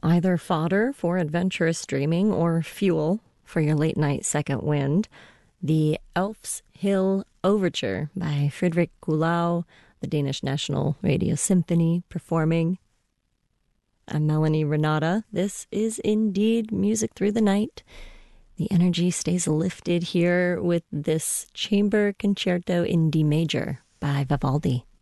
Either fodder for adventurous dreaming or fuel for your late night second wind. The Elf's Hill Overture by Frederick Gulau, the Danish National Radio Symphony, performing. I'm Melanie Renata. This is indeed Music Through the Night. The energy stays lifted here with this Chamber Concerto in D major by Vivaldi.